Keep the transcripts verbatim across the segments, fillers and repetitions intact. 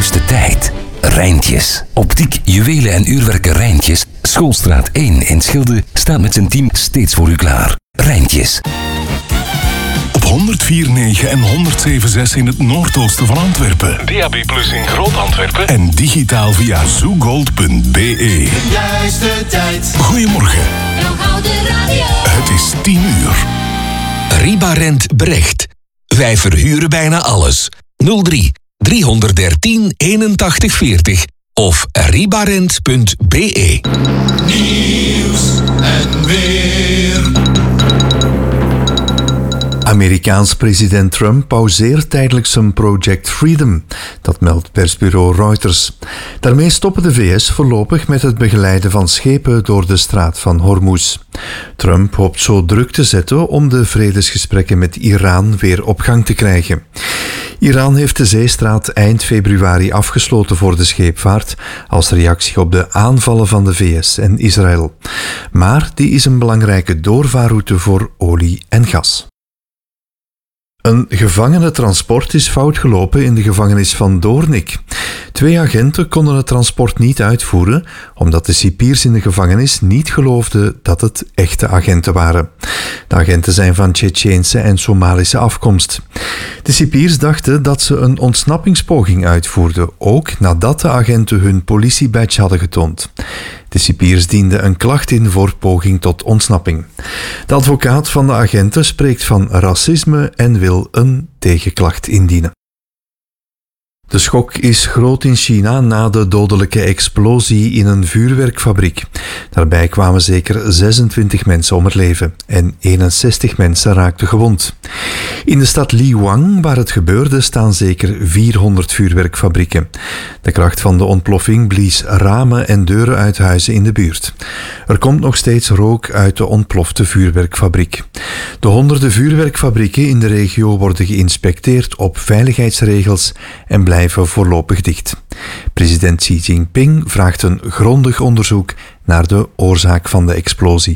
juiste tijd. Rijntjes. Optiek, juwelen en uurwerken Rijntjes. Schoolstraat één in Schilde staat met zijn team steeds voor u klaar. Rijntjes. Op honderdvier komma negen en honderdzeven komma zes in het noordoosten van Antwerpen. D A B plus in Groot-Antwerpen. En digitaal via zoogold punt b e. Juiste tijd. Goedemorgen. Het is tien uur. Ribarent Brecht. Wij verhuren bijna alles. nul drie driehonderddertien eenentachtig veertig of ribarent punt b e. Nieuws en weer. Amerikaans president Trump pauzeert tijdelijk zijn Project Freedom. Dat meldt persbureau Reuters. Daarmee stoppen de V S voorlopig met het begeleiden van schepen door de straat van Hormuz. Trump hoopt zo druk te zetten om de vredesgesprekken met Iran weer op gang te krijgen. Iran heeft de zeestraat eind februari afgesloten voor de scheepvaart als reactie op de aanvallen van de V S en Israël. Maar die is een belangrijke doorvaarroute voor olie en gas. Een gevangenentransport is fout gelopen in de gevangenis van Doornik. Twee agenten konden het transport niet uitvoeren, omdat de cipiers in de gevangenis niet geloofden dat het echte agenten waren. De agenten zijn van Tsjetsjeense en Somalische afkomst. De cipiers dachten dat ze een ontsnappingspoging uitvoerden, ook nadat de agenten hun politiebadge hadden getoond. De cipiers dienden een klacht in voor poging tot ontsnapping. De advocaat van de agenten spreekt van racisme en wil een tegenklacht indienen. De schok is groot in China na de dodelijke explosie in een vuurwerkfabriek. Daarbij kwamen zeker zesentwintig mensen om het leven en eenenzestig mensen raakten gewond. In de stad Liwang, waar het gebeurde, staan zeker vierhonderd vuurwerkfabrieken. De kracht van de ontploffing blies ramen en deuren uit huizen in de buurt. Er komt nog steeds rook uit de ontplofte vuurwerkfabriek. De honderden vuurwerkfabrieken in de regio worden geïnspecteerd op veiligheidsregels en blijven voorlopig dicht. President Xi Jinping vraagt een grondig onderzoek naar de oorzaak van de explosie.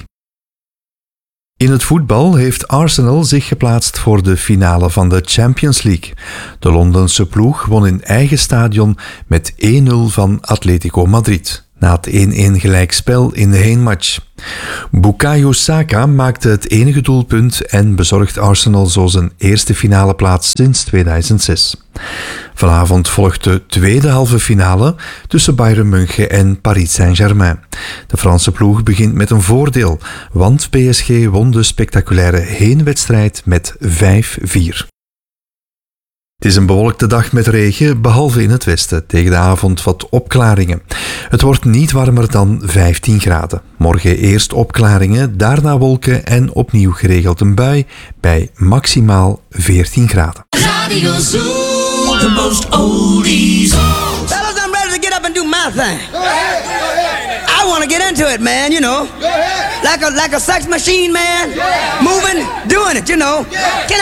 In het voetbal heeft Arsenal zich geplaatst voor de finale van de Champions League. De Londense ploeg won in eigen stadion met één nul van Atletico Madrid, na het één-één gelijkspel in de heenmatch. Bukayo Saka maakte het enige doelpunt en bezorgt Arsenal zo zijn eerste finale plaats sinds tweeduizend zes. Vanavond volgt de tweede halve finale tussen Bayern München en Paris Saint-Germain. De Franse ploeg begint met een voordeel, want P S G won de spectaculaire heenwedstrijd met vijf vier. Het is een bewolkte dag met regen, behalve in het westen. Tegen de avond wat opklaringen. Het wordt niet warmer dan vijftien graden. Morgen eerst opklaringen, daarna wolken en opnieuw geregeld een bui bij maximaal veertien graden. Radio Zoo, the most oldies. Fellas, I'm ready to get up and do my thing. Go ahead, go ahead. I want to get into it, man, you know. Go ahead. Like a, like a sex machine, man. Yeah. Moving, doing it, you know. Yeah. Can